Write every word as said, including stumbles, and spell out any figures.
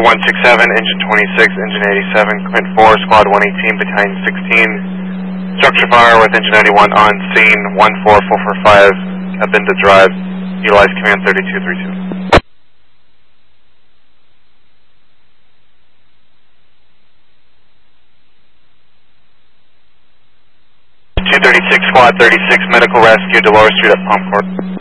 one six seven, engine twenty-six, engine eighty-seven, command four, squad one eighteen, battalion sixteen. Structure fire with engine ninety-one on scene, one four four four five, Cabinda Drive, utilize command thirty-two thirty-two. two thirty-six, squad thirty-six, medical rescue, Dolores Street at Palm Court.